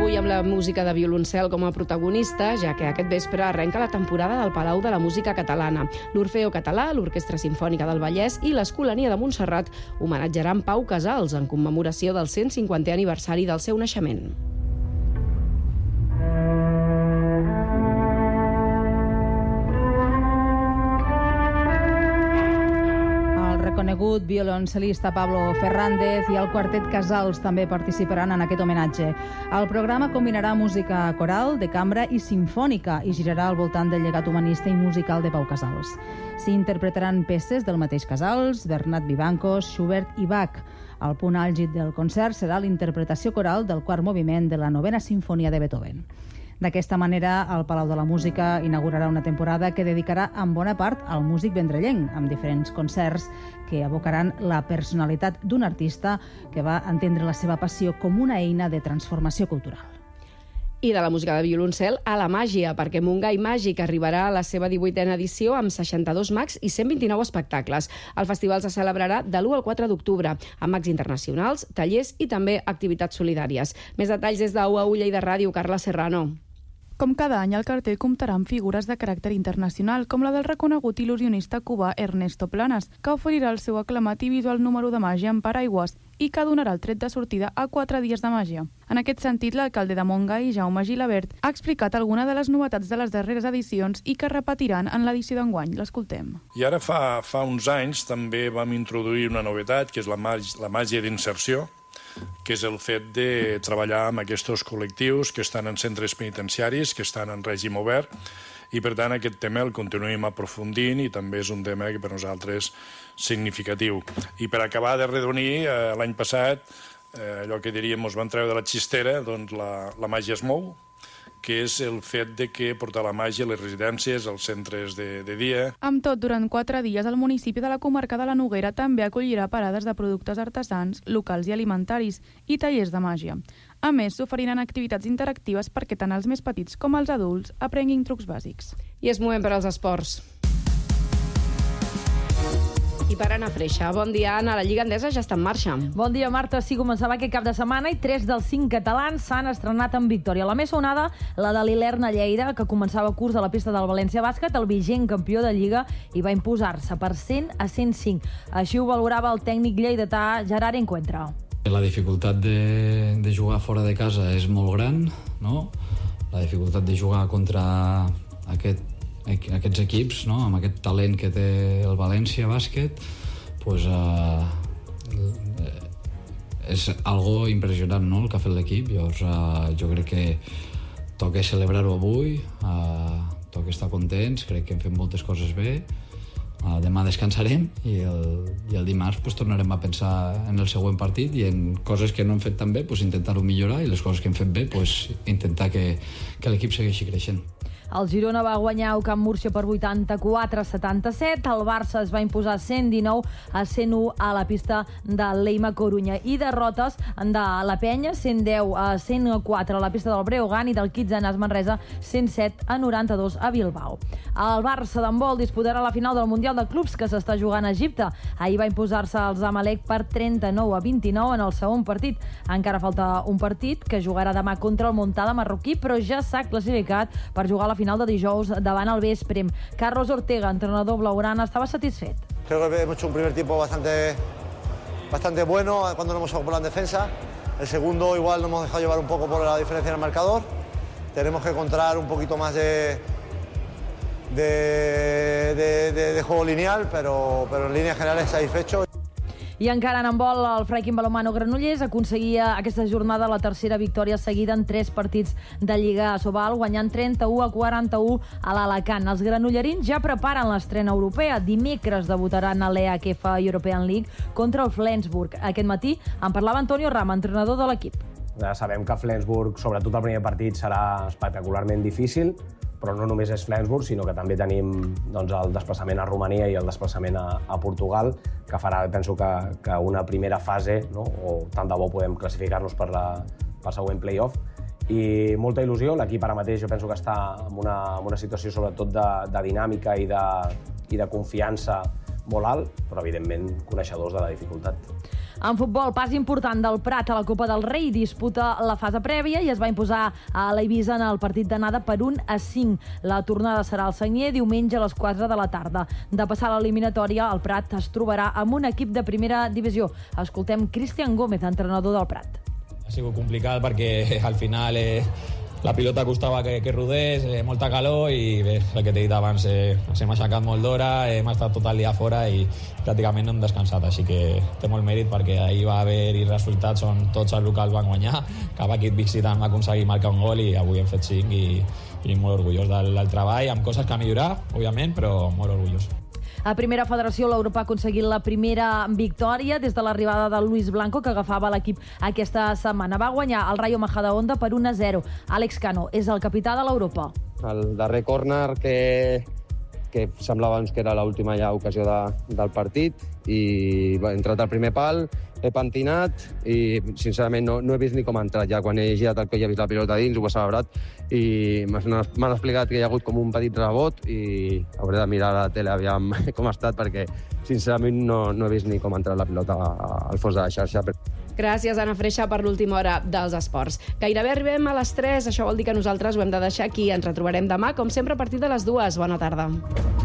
avui amb la música de violoncel com a protagonista, ja que aquest vespre arrenca la temporada del Palau de la Música Catalana. L'Orfeo Català, l'Orquestra Simfònica del Vallès i l'Escolania de Montserrat homenatjaran Pau Casals en commemoració del 150è aniversari del seu naixement. Conegut violoncel·lista Pablo Fernández i el quartet Casals també participaran en aquest homenatge. El programa combinarà música coral, de cambra i simfònica i girarà al voltant del llegat humanista i musical de Pau Casals. S'hi interpretaran peces del mateix Casals, Bernat Vivancos, Schubert i Bach. El punt àlgid del concert serà l'interpretació coral del quart moviment de la 9a Simfonia de Beethoven. D'aquesta manera, el Palau de la Música inaugurarà una temporada que dedicarà en bona part al músic vendrellenc, amb diferents concerts que evocaran la personalitat d'un artista que va entendre la seva passió com una eina de transformació cultural. I de la música de violoncel a la màgia, perquè Montgai Màgic arribarà a la seva 18a edició amb 62 mags i 129 espectacles. El festival se celebrarà de l'1 al 4 d'octubre, amb mags internacionals, tallers i també activitats solidàries. Més detalls des de UAU Lleida Ràdio, Carla Serrano. Com cada any, el cartell comptarà amb figures de caràcter internacional, com la del reconegut il·lusionista cubà Ernesto Planas, que oferirà el seu aclamat i visual número de màgia en paraigües i que donarà el tret de sortida a 4 dies de màgia. En aquest sentit, l'alcalde de Montgai, Jaume Gilabert, ha explicat alguna de les novetats de les darreres edicions i que repetiran en l'edició d'enguany. L'escoltem. I ara fa uns anys també vam introduir una novetat, que és la màgia d'inserció, que és el fet de treballar amb aquests col·lectius que estan en centres penitenciaris, que estan en règim obert, i per tant aquest tema el continuem aprofundint i també és un tema que per nosaltres és significatiu. I per acabar de redonir, l'any passat, allò que diríem ens van treure de la xistera, doncs la màgia es mou, que és el fet de que portar la màgia a les residències, als centres de dia. Amb tot, durant 4 dies, el municipi de la comarca de la Noguera també acollirà parades de productes artesans, locals i alimentaris i tallers de màgia. A més, s'oferiran activitats interactives perquè tant els més petits com els adults aprenguin trucs bàsics. I és moment per als esports. I per Anna Freixa. Bon dia, Anna. La Lliga Endesa ja està en marxa. Bon dia, Marta. Sí, començava aquest cap de setmana i 3 dels 5 catalans s'han estrenat en victòria. La més sonada, la de l'Ilerna Lleida, que començava curs a la pista del València Bàsquet, el vigent campió de Lliga, i va imposar-se per 100-105. Així ho valorava el tècnic lleidatà Gerard Encuentra. La dificultat de jugar fora de casa és molt gran, no? La dificultat de jugar contra aquests equips, no? Amb aquest talent que té el València Bàsquet, pues, és algo impressionant, no? El que ha fet l'equip. Llavors, jo crec que toca celebrar-ho avui, toca estar contents, crec que hem fet moltes coses bé. Demà descansarem i el dimarts pues, tornarem a pensar en el següent partit i en coses que no hem fet tan bé pues, intentar-ho millorar i les coses que hem fet bé pues, intentar que l'equip segueixi creixent. El Girona va guanyar al Camp Múrcia per 84-77. El Barça es va imposar 119-101 a la pista de l'Eima Corunya. I derrotes de la Penya, 110-104 a la pista del Breogán i del Kitsanàs Manresa, 107-92 a Bilbao. El Barça d'handbol disputarà la final del Mundial de Clubs que s'està jugant a Egipte. Ahir va imposar-se al Zamalek per 39-29 en el segon partit. Encara falta un partit que jugarà demà contra el Montcada marroquí, però ja s'ha classificat per jugar a la final de dijous davant el Vespre. Carlos Ortega, entrenador blaugrana, estava satisfet. Creo que hemos hecho un primer tiempo bastante bueno cuando nos hemos ocupado en defensa. El segundo igual nos hemos dejado llevar un poco por la diferencia en el marcador. Tenemos que encontrar un poquito más de juego lineal, pero en líneas generales satisfecho. I encara en handbol, el Freikin Balonmano Granollers aconseguia aquesta jornada la tercera victòria seguida en 3 partits de Lliga a Sobal, guanyant 31-41 a l'Alacant. Els granollerins ja preparen l'estrena europea. Dimecres debutaran a l'EHF European League contra el Flensburg. Aquest matí en parlava Antonio Rama, entrenador de l'equip. Ja sabem que Flensburg, sobretot el primer partit, serà espectacularment difícil, però no només és Flensburg, sinó que també tenim doncs, el desplaçament a Romania i el desplaçament a Portugal, que farà, penso, que una primera fase, no? O tant de bo podem classificar-nos per següent play-off. I molta il·lusió, l'equip ara mateix jo penso que està en una situació sobretot de dinàmica i de confiança molt alt, però evidentment coneixedors de la dificultat. En futbol, pas important del Prat a la Copa del Rei, disputa la fase prèvia i es va imposar a l'Eivissa en el partit d'anada per 1-5. La tornada serà al Sagnier diumenge a les 4 de la tarda. De passar a l'eliminatòria, el Prat es trobarà amb un equip de primera divisió. Escoltem Cristian Gómez, entrenador del Prat. Ha sigut complicat perquè al final la pilota costava que rodés, molta calor i bé, el que t'he dit abans, ens hem aixecat molt d'hora, hem estat tot el dia fora i pràcticament no hem descansat, així que té molt mèrit perquè ahir va haver-hi resultats on tots els locals van guanyar, cap equip visitant va aconseguir marcar un gol i avui hem fet 5 i molt orgullós del treball, amb coses que millorar, òbviament, però molt orgullós. A Primera Federació, l'Europa ha aconseguit la primera victòria des de l'arribada de Luis Blanco, que agafava l'equip aquesta setmana. Va guanyar el Rayo Majadahonda per 1-0. Àlex Cano és el capità de l'Europa. El darrer córner que semblava que era l'última ja ocasió del partit i he entrat al primer pal, he pentinat i sincerament no he vist ni com ha entrat ja. Quan he girat el coll i he vist la pilota dins, ho he celebrat i m'han explicat que hi ha hagut com un petit rebot i hauré de mirar a la tele aviam com ha estat perquè sincerament no he vist ni com ha entrat la pilota al fons de la xarxa. Gràcies, Anna Freixa, per l'última hora dels esports. Gairebé arribem a les 3, això vol dir que nosaltres ho hem de deixar aquí. Ens retrobarem demà, com sempre, a partir de les 2. Bona tarda.